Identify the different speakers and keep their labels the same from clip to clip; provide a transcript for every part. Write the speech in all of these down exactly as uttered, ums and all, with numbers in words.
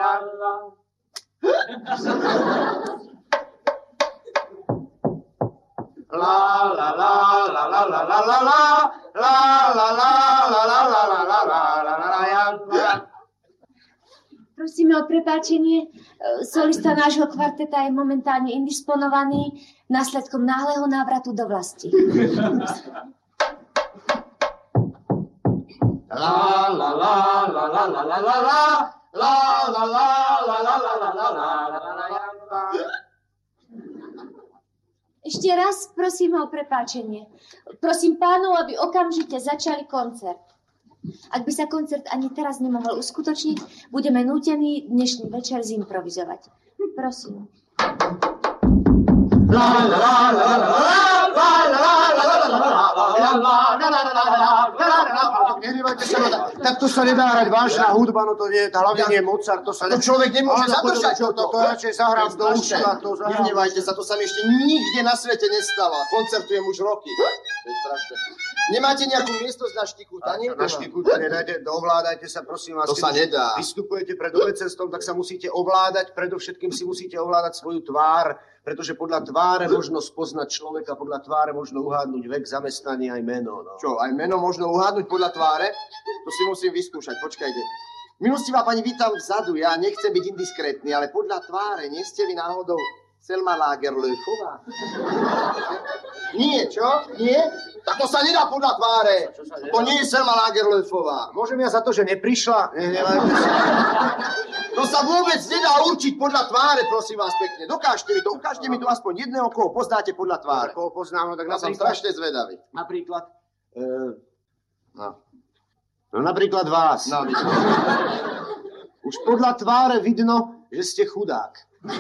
Speaker 1: La la la la la la la la la la la la la la la la la la.
Speaker 2: Prosíme o prepáčenie. Solista nášho kvarteta je momentálne indisponovaný následkom náhleho návratu do vlasti.
Speaker 1: La la la la la la la la la la la la la la la la la.
Speaker 2: Ešte raz prosím o prepáčenie. Prosím pánov, aby okamžite začali koncert. Ak by sa koncert ani teraz nemohol uskutočniť, budeme nútení dnešný večer zimprovizovať. Prosím.
Speaker 3: Nehnevajte sa, takto sa nedá hrať vážna hudba, no to nie, hlavne nie Mozart, to sa...
Speaker 1: To človek nemôže zadržať
Speaker 3: toto. To radšej zahrám do uška, to zahrám.
Speaker 1: Nehnevajte sa, to sa mi ešte nikde na svete nestalo. Koncertujem už roky. To je strašné. Nemáte nejakú miestnosť na štikútanie?
Speaker 3: Na štikútanie, dajte, ovládajte sa, prosím vás.
Speaker 1: To sa nedá.
Speaker 3: Vystupujete pred obecenstvom, tak sa musíte ovládať, predovšetkým si musíte ovládať svoju tvár, pretože podľa tváre možno spoznať človeka, podľa tváre možno uhádnuť vek, zamestnanie aj meno. No.
Speaker 1: Čo, aj meno možno uhádnuť podľa tváre? To si musím vyskúšať, počkajte. Milostivá pani, vy tam vzadu, ja nechcem byť indiskrétny, ale podľa tváre, nie ste vy náhodou Selma Lagerlöfová? Nie, čo? Nie? Tak to sa nedá podľa tváre. To nie je Selma Lagerlöfová.
Speaker 3: Môžem ja za to, že neprišla? Nehnevajte sa.
Speaker 1: To sa vôbec nedá určiť podľa tváre, prosím vás pekne. Dokážte mi to, ukážte mi to aspoň jedného, koho poznáte podľa tváre.
Speaker 3: Koho poznám, no tak
Speaker 1: ja som strašne zvedavý.
Speaker 3: Napríklad? E, no. no napríklad vás.
Speaker 1: No,
Speaker 3: už podľa tváre vidno, že ste chudák.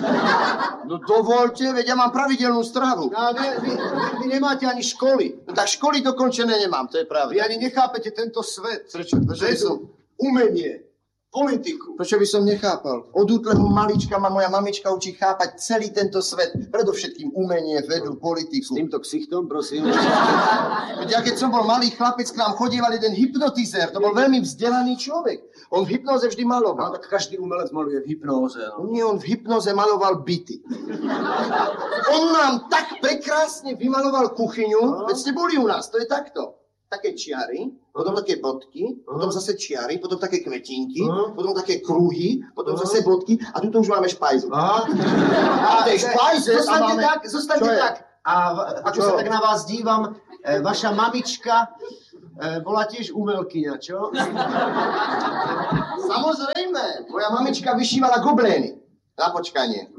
Speaker 1: No dovolte, veď ja mám pravidelnú stravu.
Speaker 3: No, vy, vy, vy nemáte ani školy.
Speaker 1: No, tak školy dokončené nemám, to je pravda.
Speaker 3: Vy ani nechápete tento svet.
Speaker 1: Prečo? Prečo by som...
Speaker 3: Umenie, politiku.
Speaker 1: Prečo by som nechápal? Od útleho malička ma moja mamička učí chápať celý tento svet. Predovšetkým umenie, vedu, politiku.
Speaker 3: S týmto ksichtom, prosím.
Speaker 1: Veď ja keď som bol malý chlapec, k nám chodieval jeden hypnotizér. To bol veľmi vzdelaný človek. On v hypnoze vždy maloval.
Speaker 3: No, tak každý umelec maluje v hypnoze. No.
Speaker 1: Nie, on v hypnoze maloval byty. On nám tak prekrásne vymaloval kuchyňu. No. Veď ste boli u nás, to je takto. Také čiary, potom také bodky, uh-huh. potom zase čiary, potom také kvetinky, uh-huh. potom také kruhy, potom uh-huh. zase bodky a tu už máme špajzu. Uh-huh. A tej špajze
Speaker 3: zostaňte
Speaker 1: máme...
Speaker 3: tak, zostaňte tak. A ako sa tak na vás dívam, e, vaša mamička e, bola tiež umelkyňa, čo?
Speaker 1: Samozrejme, moja mamička vyšívala goblény na počkanie.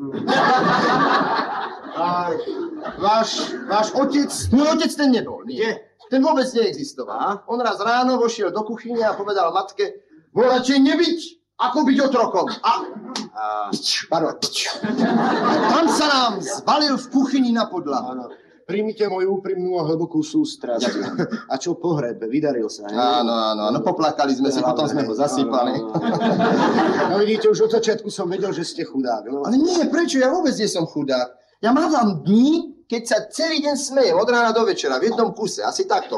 Speaker 3: A váš, váš otec...
Speaker 1: Môj otec ten nebol, nie.
Speaker 3: Kde?
Speaker 1: Ten vôbec neexistoval. On raz ráno vošiel do kuchyne a povedal matke, bolo radšej nebyť, ako byť otrokom. A... a pardon. Tam sa nám zbalil v kuchyni na podlahu.
Speaker 3: Áno. Príjmite moju úprimnú a hlbokú sústrasť. A čo pohreb? Vydaril sa. Ne?
Speaker 1: Áno, áno, áno. Poplakali sme si, potom sme ho zasypali.
Speaker 3: No vidíte, už od začiatku som vedel, že ste chudák. No.
Speaker 1: Ale nie, prečo? Ja vôbec nie som chudák. Ja mávam dní, keď sa celý deň smejem od rána do večera v jednom kuse, asi takto.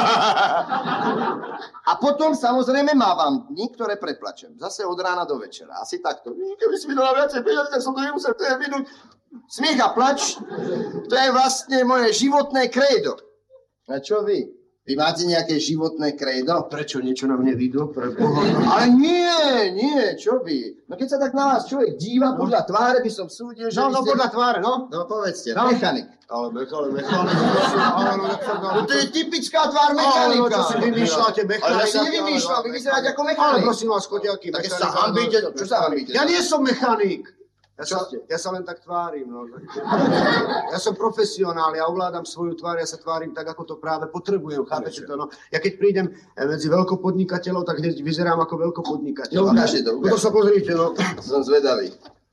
Speaker 1: A potom samozrejme mávam dní, ktoré preplačem. Zase od rána do večera, asi takto. Keby si mi dala viacej peniazy, tak som to nemusel, to je minúť. Smiech a plač, to je vlastne moje životné krédo. A čo vy? Vy máte nejaké životné krédo?
Speaker 3: Prečo niečo na mne vidno?
Speaker 1: Ale nie, nie, čo vy? No keď sa tak na vás človek díva, podľa tváre by som súdil, že...
Speaker 3: No, no,
Speaker 1: ste...
Speaker 3: podľa tváre, no.
Speaker 1: No, povedzte,
Speaker 3: no.
Speaker 1: Mechanik.
Speaker 3: Ale mechanik, mechanik.
Speaker 1: No to je typická tvár mechanika.
Speaker 3: Ale čo si vymýšľate, mechanika?
Speaker 1: Ale ja si nevymýšľam, vy vyzeráte ako mechanik.
Speaker 3: Ale prosím vás, chodiaky,
Speaker 1: tak
Speaker 3: mechanika.
Speaker 1: sa hambíte, čo sa hambíte?
Speaker 3: Ja nie som mechanik. Ja sa, ja sa len tak tvárim, no. Ja som profesionál, ja ovládam svoju tvár, ja sa tvárim tak, ako to práve potrebujem, chápete to, no. Ja keď prídem medzi veľkopodnikateľov, tak hneď vyzerám ako veľkopodnikateľ.
Speaker 1: No, ukážte to, ukážte.
Speaker 3: Toto sa pozrite, no.
Speaker 1: Som zvedavý.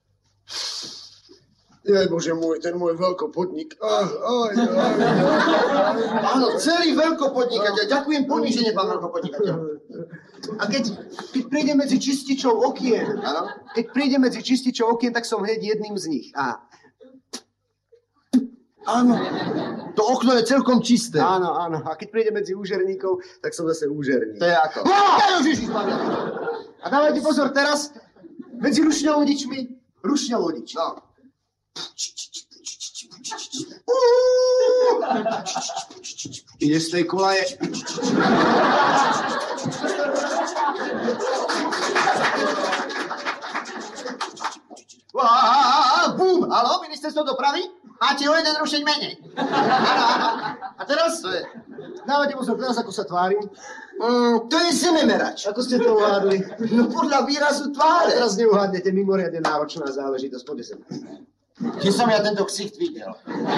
Speaker 3: Jaj, bože môj, ten môj veľkopodnik. Aj, aj, aj.
Speaker 1: Áno, celý veľkopodnikateľ. Ďakujem poníženie, pán veľkopodnikateľ.
Speaker 3: A keď, keď príde medzi čističov okien,
Speaker 1: áno?
Speaker 3: keď príde medzi čističov okien, tak som hneď jedným z nich. A...
Speaker 1: Áno, to okno je celkom čisté.
Speaker 3: Áno, áno. A keď príde medzi úžerníkov, tak som zase úžerník.
Speaker 1: To je ako?
Speaker 3: Á, A dávajte pozor teraz. Medzi rušňovodičmi rušňovodič.
Speaker 1: No.
Speaker 3: Ide z tej kolaje.
Speaker 1: Bum! Haló, ministerstvo dopravy? Máte o jeden rušeň menej. Áno, áno. A teraz? To je...
Speaker 3: Dávajte pozor, teraz ako sa tvárim.
Speaker 1: Mm, to je zememerač.
Speaker 3: Ako ste to uhádli?
Speaker 1: No podľa výrazu
Speaker 3: Ale
Speaker 1: tváre.
Speaker 3: teraz neuhádnete, mimoriadne náročná záležitosť. Poďte sem.
Speaker 1: Kde som ja tento ksicht videl?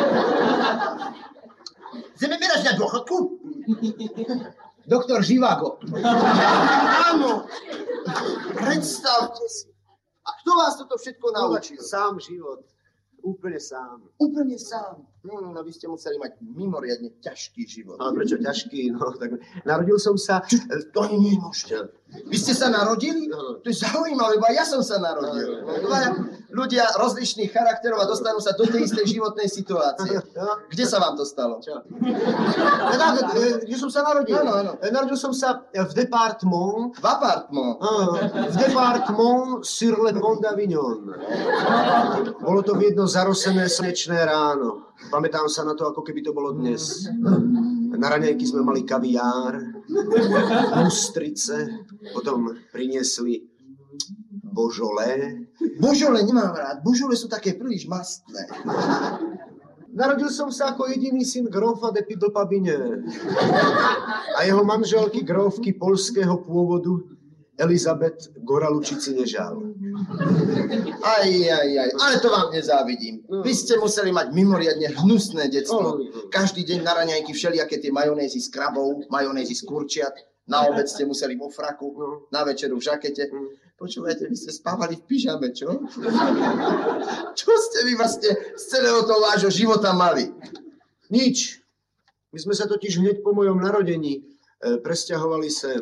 Speaker 1: Zememerač na dôchodku?
Speaker 3: Doktor Živago.
Speaker 1: Áno. Predstavte si. A kto vás toto všetko naučil?
Speaker 3: Sám život. Úplne sám.
Speaker 1: Úplne sám. No, no, vy ste museli mať mimoriadne ťažký život.
Speaker 3: Ale prečo ťažký? No, tak narodil som sa...
Speaker 1: To ani nemôžete. Vy ste sa narodili?
Speaker 3: No.
Speaker 1: To je zaujímavé, lebo aj ja som sa narodil. Dvaja ľudia rozličných charakterov a dostanú sa do tej istej životnej situácie. Kde sa vám to stalo?
Speaker 3: Čo? Teda, kde som sa narodil?
Speaker 1: Áno, áno.
Speaker 3: Narodil som sa v département...
Speaker 1: V apartment.
Speaker 3: V département sur le pont d'Avignon. Bolo to v jedno zarosené slnečné ráno. Pamätám sa na to, ako keby to bolo dnes. Na raňajky sme mali kaviár, ústrice, potom priniesli božolé.
Speaker 1: Božole nemám rád. Božole sú také príliš mastné.
Speaker 3: Narodil som sa ako jediný syn grófa de Pidlpabine a jeho manželky grófky poľského pôvodu Elizabeth Goralučici-Nežal.
Speaker 1: Aj, aj, aj, ale to vám nezávidím. Vy ste museli mať mimoriadne hnusné detstvo. Každý deň na raňajky všelijaké tie majonézy z krabov, majonézy z kurčiat. Na obed ste museli vo fraku, na večeru v žakete. Počúvajte, vy ste spávali v pyžame, čo? Čo ste vy vlastne z celého toho vášho života mali?
Speaker 3: Nič. My sme sa totiž hneď po mojom narodení e, presťahovali sem.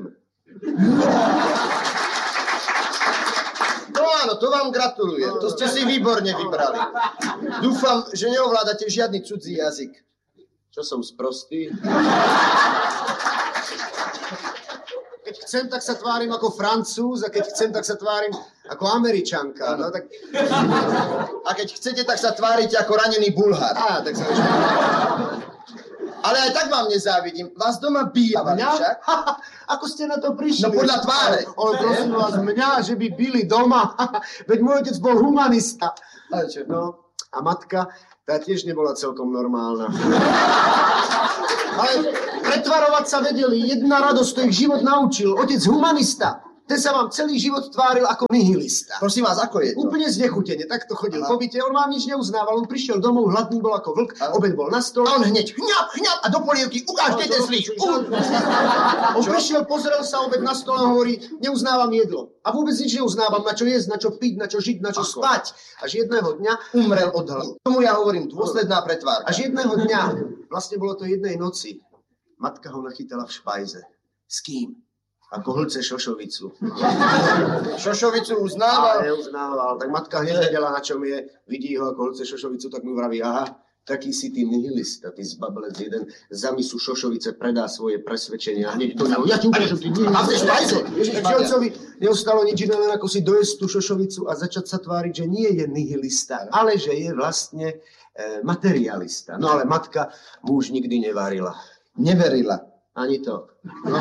Speaker 1: No áno, to vám gratulujem. To ste si výborne vybrali. Dúfam, že neovládate žiadny cudzí jazyk.
Speaker 3: Čo som sprostý? Keď chcem, tak sa tvárim ako Francúz a keď chcem, tak sa tvárim ako Američanka. No, tak...
Speaker 1: A keď chcete, tak sa tvárite ako ranený Bulhár.
Speaker 3: Á, tak sa...
Speaker 1: Ale aj tak vám nezávidím. Vás doma bývali však.
Speaker 3: Ako ste na to prišli?
Speaker 1: No podľa tváre.
Speaker 3: Ale prosím vás, mňa, že by byli doma. Veď môj otec bol humanista.
Speaker 1: Ale čo?
Speaker 3: No, a matka, tá tiež nebola celkom normálna. Ale pretvarovať sa vedeli. Jedna radosť, to ich život naučil. Otec humanista. Ten sa vám celý život tváril ako nihilista.
Speaker 1: Prosím vás, ako je to?
Speaker 3: Úplne znechutene, takto chodil
Speaker 1: Aha.
Speaker 3: po byte, on vám nič neuznával, on prišiel domov, hladný bol ako vlk,
Speaker 1: Aha.
Speaker 3: obed bol na stole.
Speaker 1: A on hneď hňap, hňap a do polievky ukážte ten slíč.
Speaker 3: On prišiel, pozrel sa, obed na stole a hovorí, neuznávam jedlo. A vôbec nič neuznávam, na čo jesť, na čo piť, na čo žiť, na čo
Speaker 1: Ako?
Speaker 3: spať. Až jedného dňa,
Speaker 1: Umrel od hladu. Tomu ja hovorím dôsledná pretvárka.
Speaker 3: až jedného dňa, vlastne bolo to jednej noci, matka ho nachytala v špajze.
Speaker 1: S kým?
Speaker 3: Ako hlce šošovicu.
Speaker 1: Šošovicu
Speaker 3: A
Speaker 1: uznával?
Speaker 3: neuznával. Tak matka hneď vedela, na čom je. Vidí ho, ako hlce šošovicu, tak mu vraví, aha, taký si ty nihilista, ty zbablec jeden. Za misu šošovice predá svoje presvedčenia. Hneď to ja ti ukážem, ty nihilista.
Speaker 1: A v tej špajze?
Speaker 3: Takže otcovi neostalo nič iné, len ako si dojesť tú šošovicu a začať sa tváriť, že nie je nihilista, ale že je vlastne e, materialista. No ale matka mu už nikdy nevarila.
Speaker 1: Neverila.
Speaker 3: Ani to.
Speaker 1: No.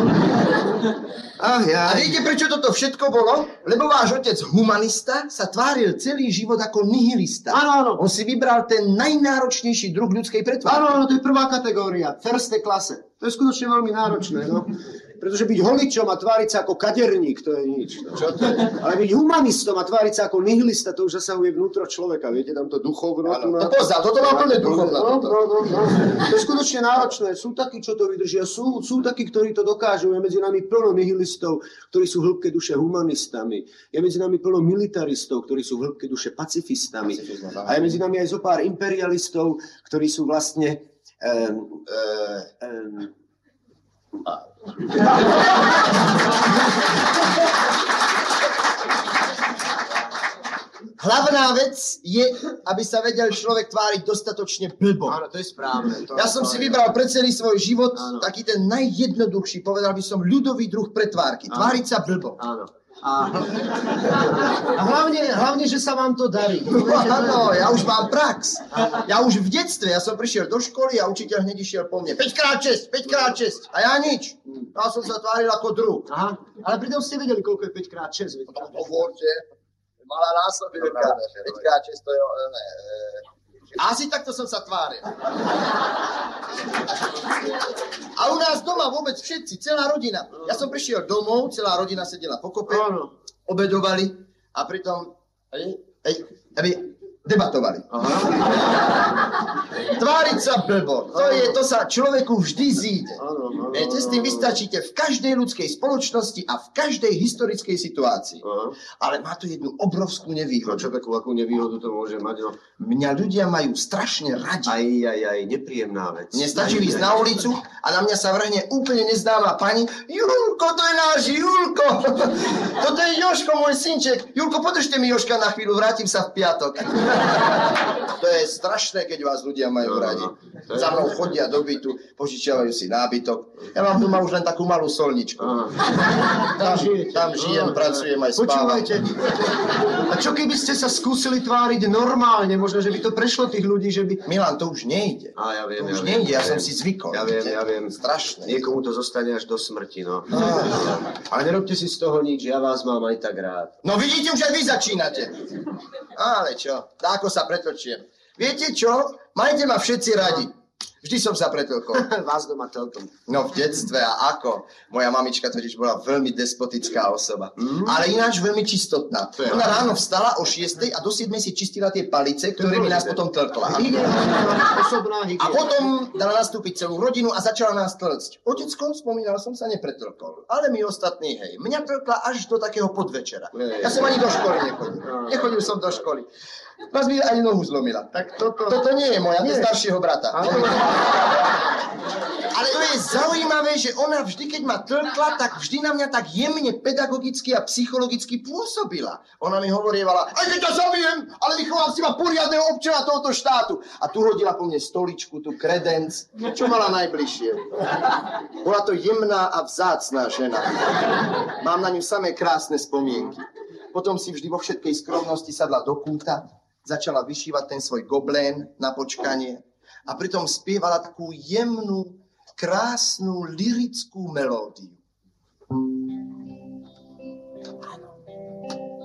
Speaker 1: Ach ja. A viete, prečo toto všetko bolo? Lebo váš otec humanista sa tváril celý život ako nihilista.
Speaker 3: Áno, áno.
Speaker 1: On si vybral ten najnáročnejší druh ľudskej pretvárky.
Speaker 3: Áno, áno, to je prvá kategória, first klase. To je skutočne veľmi náročné, no. Pretože byť holičom a tváriť sa ako kaderník, to je nič. No.
Speaker 1: Čo to je?
Speaker 3: Ale byť humanistom a tváriť sa ako nihilista, to už zasahuje vnútro človeka. Viete, tam to duchovno.
Speaker 1: Áno, to poznal, toto má plné duchovno.
Speaker 3: No,
Speaker 1: toto.
Speaker 3: no, no, no. To je skutočne náročné. Sú takí, čo to vydržia. Sú, sú takí, ktorí to dokážu. Je medzi nami plno nihilistov, ktorí sú v hĺbke duše humanistami. Je medzi nami plno militaristov, ktorí sú v hĺbke duše pacifistami. A je medzi nami aj zo pár imperialistov, ktorí sú vlastne... Um, um, um,
Speaker 1: Hlavná vec je, aby sa vedel človek tváriť dostatočne blbo.
Speaker 3: Áno, to je správne. To
Speaker 1: Ja som
Speaker 3: to
Speaker 1: si
Speaker 3: je-
Speaker 1: vybral pre celý svoj život
Speaker 3: Áno.
Speaker 1: taký ten najjednoduchší, povedal by som ľudový druh pretvárky.
Speaker 3: Áno.
Speaker 1: Tváriť sa blbo.
Speaker 3: Áno. A, a hlavne, hlavne, že sa vám to darí.
Speaker 1: No áno, ja už mám prax. Ja už v detstve, ja som prišiel do školy a učiteľ hneď išiel po mne. päť krát šesť, päť krát šesť. A ja nič. Ja som sa tváril ako druh.
Speaker 3: Aha, ale pritom ste vedeli, koľko je päť krát šesť.
Speaker 1: No hovorte, malá násobivka. päť krát šesť to je... Ne, asi takto som sa tváril. A u nás doma vôbec všetci, celá rodina. Ja som prišiel domov, celá rodina sedela pokope, obedovali a pritom ej, ej, aby debatovali. Aha. Tváriť sa blbo, to, je, to sa človeku vždy zíde. Viete, s tým vystačíte v každej ľudskej spoločnosti a v každej historickej situácii. Aha. Ale má to jednu obrovskú nevýhodu.
Speaker 3: No čo takú akú nevýhodu to môže mať? No?
Speaker 1: Mňa ľudia majú strašne radi.
Speaker 3: Aj, aj, aj, nepríjemná vec.
Speaker 1: Mne stačí ísť na ulicu a na mňa sa vrhne úplne neznáma pani. Julko, to je náš Julko. Toto je Jožko, môj synček. Julko, podržte mi Jožka na chvíľu, vrátim sa v piatok. To je strašné, keď vás ľudia majú radi. Za mnou chodia do bytu, požičiavajú si nábytok. Ja mám doma už len takú malú solničku. Tam, tam žijem, pracujem aj spávam.
Speaker 3: Počúvajte, a čo keby ste sa skúsili tváriť normálne? Možno, že by to prešlo tých ľudí, že by...
Speaker 1: Milan, to už nejde.
Speaker 3: A ja viem,
Speaker 1: to už
Speaker 3: ja
Speaker 1: nejde,
Speaker 3: viem,
Speaker 1: ja som si zvykol.
Speaker 3: Ja viem, ja viem.
Speaker 1: Strašné.
Speaker 3: Niekomu to zostane až do smrti, no. Ale nerobte si z toho nič, ja vás mám aj tak rád.
Speaker 1: No vidíte, už aj vy začínate. Ale čo, dáko sa pretočiem. Viete čo? Majte ma všetci radi. Vždy som sa pretlkol.
Speaker 3: Vás doma telkom.
Speaker 1: No v detstve a ako? Moja mamička totiž bola veľmi despotická osoba. Mm. Ale ináč veľmi čistotná. Ona ráno vstala o šiestej a do siedmej si čistila tie palice, ktorými nás potom tlkla. A potom dala nastúpiť celú rodinu a začala nás tlcť. Otecko, spomínal som sa, nepretlkol. Ale my ostatní, hej. Mňa tlkla až do takého podvečera. Ja som ani do školy nechodil. Nechodil som do školy. Vás mi ani nohu zlomila. Tak toto... Toto nie je moja, to je staršieho brata. Ale... Ale to je zaujímavé, že ona vždy, keď ma tlkla, tak vždy na mňa tak jemne pedagogicky a psychologicky pôsobila. Ona mi hovorievala, aj keď ťa zabijem, ale vychovám si ma poriadneho občana tohoto štátu. A tu hodila po mne stoličku, tu kredenc, čo mala najbližšie. Bola to jemná a vzácná žena. Mám na ňu samé krásne spomienky. Potom si vždy vo všetkej skromnosti sadla do kúta, začala vyšívať ten svoj goblén na počkanie a pritom spievala takú jemnú, krásnu, lirickú melódiu.